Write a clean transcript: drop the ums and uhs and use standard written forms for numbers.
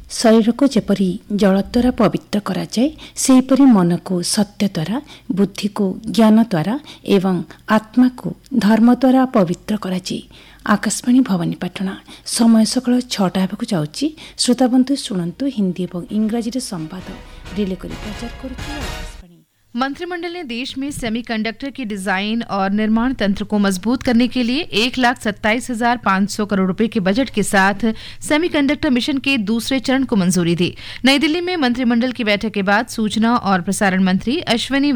शरीर को जेपरी जल द्वारा पवित्र करा जाए सेहीपरि मन को सत्य द्वारा, बुद्धि को ज्ञान द्वारा एवं आत्मा को धर्म द्वारा पवित्र करा जाए। आकाशवाणी भवानीपाटना समय सकाळ 6टा हेबाकु जाउछि। श्रोताबंधु शुणंतु हिंदी और इंग्राजी संवाद रिले करी प्रचार करुछि। मंत्रिमंडल ने देश में सेमीकंडक्टर की डिजाइन और निर्माण तंत्र को मजबूत करने के लिए 1,27,500 करोड़ रुपए के बजट के साथ सेमीकंडक्टर मिशन के दूसरे चरण को मंजूरी दी। नई दिल्ली में मंत्रिमंडल की बैठक के बाद सूचना और प्रसारण मंत्री अश्विनी